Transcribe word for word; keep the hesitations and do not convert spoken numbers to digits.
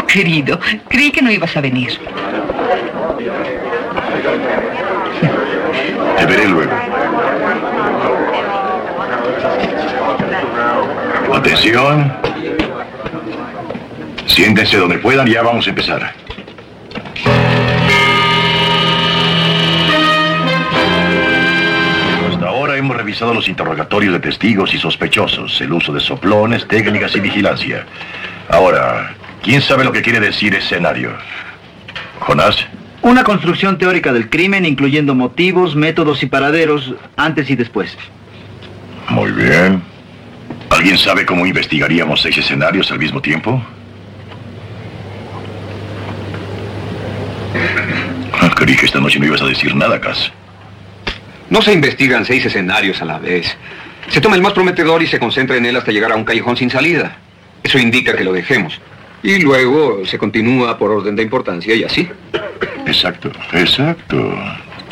querido, creí que no ibas a venir. Te veré luego. Atención. Siéntense donde puedan y ya vamos a empezar. Hasta ahora hemos revisado los interrogatorios de testigos y sospechosos, el uso de soplones, técnicas y vigilancia. Ahora, ¿quién sabe lo que quiere decir escenario? ¿Jonás? Una construcción teórica del crimen, incluyendo motivos, métodos y paraderos, antes y después. Muy bien. ¿Alguien sabe cómo investigaríamos seis escenarios al mismo tiempo? Creí que esta noche no ibas a decir nada, Cass. No se investigan seis escenarios a la vez. Se toma el más prometedor y se concentra en él hasta llegar a un callejón sin salida. Eso indica que lo dejemos. Y luego se continúa por orden de importancia y así. Exacto, exacto.